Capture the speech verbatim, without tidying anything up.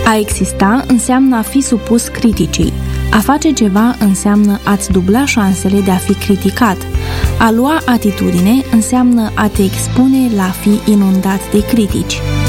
A exista înseamnă a fi supus criticii. A face ceva înseamnă a-ți dubla șansele de a fi criticat. A lua atitudine înseamnă a te expune la a fi inundat de critici.